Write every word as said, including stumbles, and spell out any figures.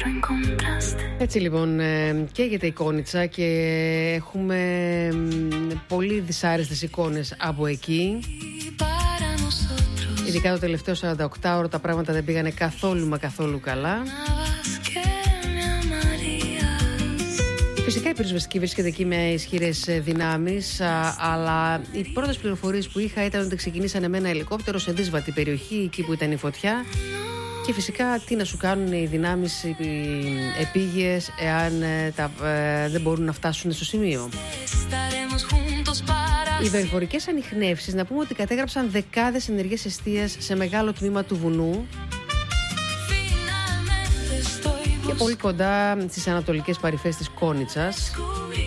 Έτσι λοιπόν καίγεται η Κόνιτσα και έχουμε πολύ δυσάρεστες εικόνες από εκεί. Ειδικά το τελευταίο σαρανταοκτάωρο τα πράγματα δεν πήγανε καθόλου μα καθόλου καλά. Φυσικά η πυροσβεστική βρίσκεται εκεί με ισχυρές δυνάμεις, αλλά οι πρώτες πληροφορίες που είχα ήταν ότι ξεκινήσανε με ένα ελικόπτερο σε δύσβατη περιοχή, εκεί που ήταν η φωτιά. Και φυσικά τι να σου κάνουν οι δυνάμεις οι επίγειες εάν τα, ε, δεν μπορούν να φτάσουν στο σημείο. Οι δορυφορικές ανιχνεύσεις, να πούμε ότι κατέγραψαν δεκάδες ενεργές εστίες σε μεγάλο τμήμα του βουνού και πολύ κοντά στις ανατολικές παρυφές της Κόνιτσας.